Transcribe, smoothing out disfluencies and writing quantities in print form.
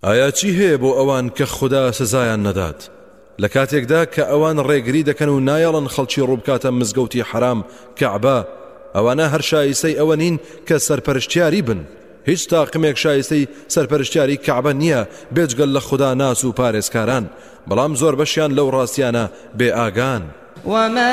ئایا چی هەیە بۆ ئەوان کە خوددا سزایان نەدات لە کاتێکدا کە ئەوان ڕێگری دەکەن و نایەڵن خەڵکی ڕووبکاتە مزگەوتی حرام کەعبە ئەوانە هەر شایستەی ئەوە نین کە سەرپەرشتیاری بن هیچ تاقمێک شایستەی سەرپەرشتیاری کەعبە نییە بێجگەل لە خوددا ناس و پارێزکاران بەڵام زۆر بەشیان لەو ڕاستیانە بێ ئاگان